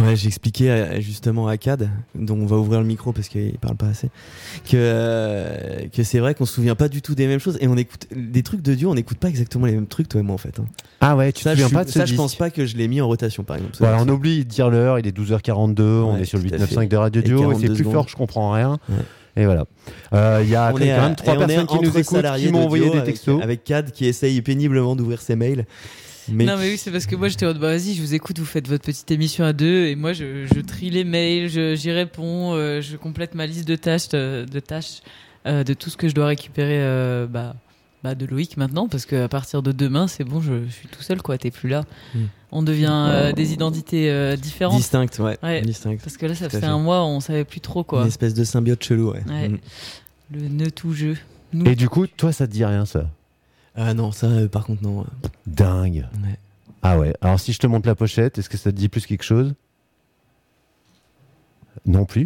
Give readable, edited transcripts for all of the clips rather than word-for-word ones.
Ouais, j'expliquais justement à Cad, dont on va ouvrir le micro parce qu'il parle pas assez, que c'est vrai qu'on se souvient pas du tout des mêmes choses et on écoute des trucs de Dio, on n'écoute pas exactement les mêmes trucs, toi et moi en fait. Ah ouais, tu te souviens pas de ce ça, disque. je pense pas que je l'ai mis en rotation par exemple. Voilà, on oublie de dire l'heure, il est 12h42, on est sur le 895 de Radio Dio, et c'est plus fort, je comprends rien. Ouais. Et voilà. Il y a quand même 3 personnes qui nous écoutent, qui m'ont envoyé des textos. Avec Cad qui essaye péniblement d'ouvrir ses mails. Non mais oui, c'est parce que moi j'étais en mode vas-y, je vous écoute, vous faites votre petite émission à deux et moi je trie les mails, j'y réponds, je complète ma liste de tâches de tout ce que je dois récupérer de Loïc maintenant, parce qu'à partir de demain c'est bon, je suis tout seul quoi, t'es plus là. On devient des identités différentes. Distinctes, ouais. Distinctes. Parce que là ça fait un mois, on savait plus trop quoi. Une espèce de symbiote chelou, ouais. Le nœud tout jeu. Et du coup, toi ça te dit rien ça? Ah non, ça par contre non. Dingue. Ouais. Ah ouais. Alors si je te montre la pochette, est-ce que ça te dit plus quelque chose? Non plus.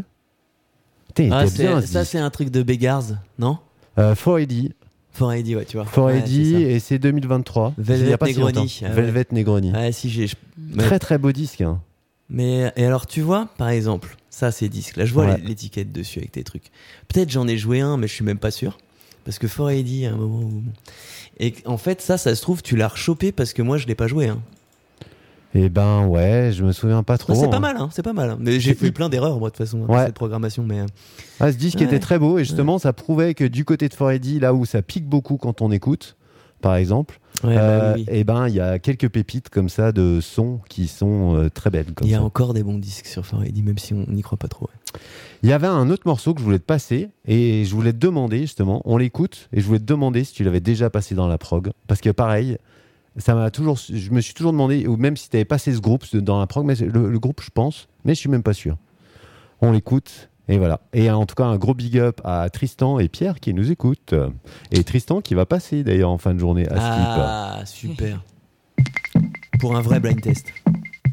Ça c'est un truc de Beggars, non? 4AD. 4AD, ouais, tu vois. 4AD, et c'est 2023. Velvet Negroni. Velvet Negroni. Ouais, si Très très beau disque. Hein. Mais et alors tu vois, par exemple, ça ces disques. Là, je vois l'étiquette dessus avec tes trucs. Peut-être j'en ai joué un, mais je suis même pas sûr. Parce que 4AD, à un moment où... Et en fait, ça se trouve, tu l'as rechopé parce que moi, je l'ai pas joué. Hein. Eh ben ouais, je me souviens pas trop. C'est pas mal, hein, c'est pas mal. Mais j'ai fait plein d'erreurs, moi, de toute façon, dans cette programmation. Mais... ce disque était très beau, et justement, ça prouvait que du côté de 4AD, là où ça pique beaucoup quand on écoute, par exemple, et ben il y a quelques pépites comme ça de sons qui sont très belles. Il y a encore des bons disques sur 4AD, même si on n'y croit pas trop. Ouais. Il y avait un autre morceau que je voulais te passer, et je voulais te demander, justement, on l'écoute, et je voulais te demander si tu l'avais déjà passé dans la prog, parce que pareil, je me suis toujours demandé, ou même si tu avais passé ce groupe dans la prog, mais le groupe je pense, mais je suis même pas sûr. On l'écoute, et voilà. Et en tout cas, un gros big up à Tristan et Pierre qui nous écoutent, et Tristan qui va passer d'ailleurs en fin de journée à Skip. Ah, super. Pour un vrai blind test.